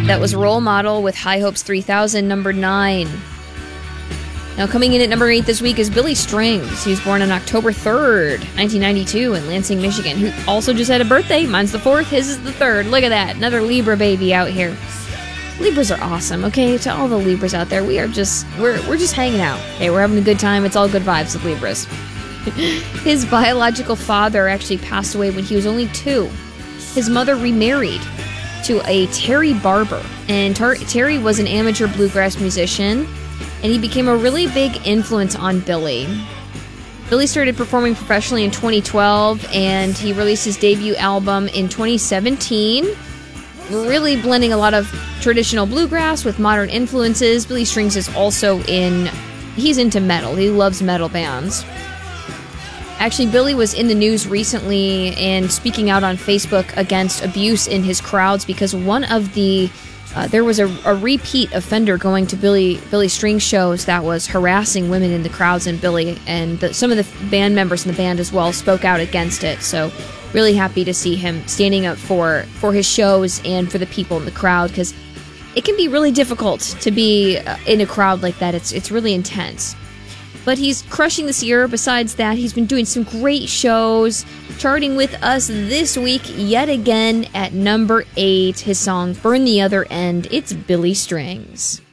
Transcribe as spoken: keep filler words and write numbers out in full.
That was Role Model with High Hopes three thousand, number nine. Now coming in at number eight this week is Billy Strings. He was born on October third, nineteen ninety-two in Lansing, Michigan, who also just had a birthday. Mine's the fourth, his is the third. Look at that, another Libra baby out here. Libras are awesome, okay? To all the Libras out there, we are just, we're, we're just hanging out. Okay, we're having a good time. It's all good vibes with Libras. His biological father actually passed away when he was only two. His mother remarried to a Terry Barber, and Tar- Terry was an amateur bluegrass musician, and he became a really big influence on Billy. Billy started performing professionally in twenty twelve, and he released his debut album in twenty seventeen, really blending a lot of traditional bluegrass with modern influences. Billy Strings is also in, he's into metal. He loves metal bands. Actually, Billy was in the news recently and speaking out on Facebook against abuse in his crowds because one of the Uh, there was a, a repeat offender going to Billy Billy Strings shows that was harassing women in the crowds, and Billy and the, some of the band members in the band as well spoke out against it. So really happy to see him standing up for, for his shows and for the people in the crowd, because it can be really difficult to be uh, in a crowd like that. It's it's really intense. But he's crushing this year. Besides that, he's been doing some great shows, charting with us this week yet again at number eight. His song, Burn the Other End. It's Billy Strings.